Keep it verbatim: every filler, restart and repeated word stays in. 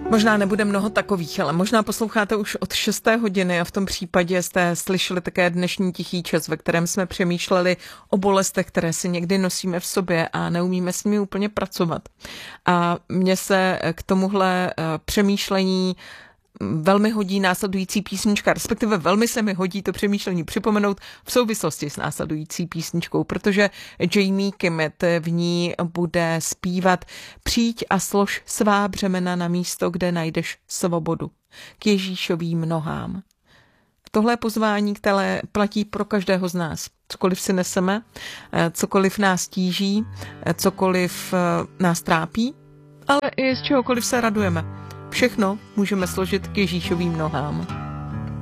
Možná nebude mnoho takových, ale možná posloucháte už od šesté hodiny a v tom případě jste slyšeli také dnešní tichý čas, ve kterém jsme přemýšleli o bolestech, které si někdy nosíme v sobě a neumíme s nimi úplně pracovat. A mně se k tomuhle přemýšlení velmi hodí následující písnička, respektive velmi se mi hodí to přemýšlení připomenout v souvislosti s následující písničkou, protože Jamie Kimmet v ní bude zpívat: Přijď a slož svá břemena na místo, kde najdeš svobodu, k Ježíšovým nohám. Tohle pozvání, které platí pro každého z nás. Cokoliv si neseme, cokoliv nás tíží, cokoliv nás trápí, ale i z čehokoliv se radujeme. Všechno můžeme složit k Ježíšovým nohám.